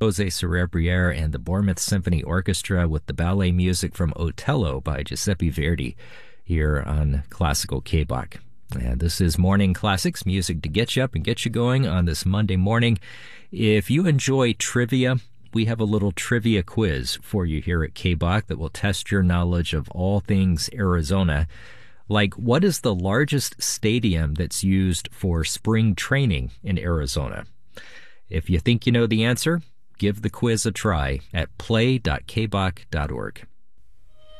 Jose Cerebriere and the Bournemouth Symphony Orchestra with the ballet music from Otello by Giuseppe Verdi here on Classical K-Bach. And this is Morning Classics, music to get you up and get you going on this Monday morning. If you enjoy trivia, we have a little trivia quiz for you here at K-Bach that will test your knowledge of all things Arizona. Like, what is the largest stadium that's used for spring training in Arizona? If you think you know the answer, give the quiz a try at play.kbach.org.